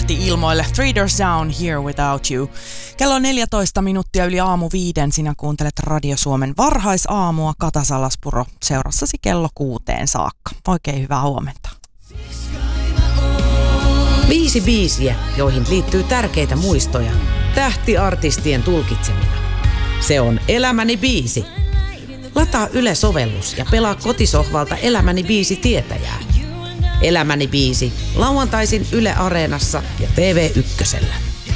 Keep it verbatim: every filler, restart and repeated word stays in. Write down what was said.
lähti ilmoille. Three Doors Down, Here Without You. Kello on neljätoista minuuttia yli aamu viiden. Sinä kuuntelet Radio Suomen varhaisaamua. Kata Salaspuro seurassasi kello kuuteen saakka. Oikein hyvää huomenta. Viisi biisiä, joihin liittyy tärkeitä muistoja. Tähtiartistien tulkitsemina. Se on Elämäni biisi. Lataa Yle-sovellus ja pelaa kotisohvalta Elämäni biisi tietäjää. Elämäni biisi lauantaisin Yle Areenassa ja T V Ykkösellä.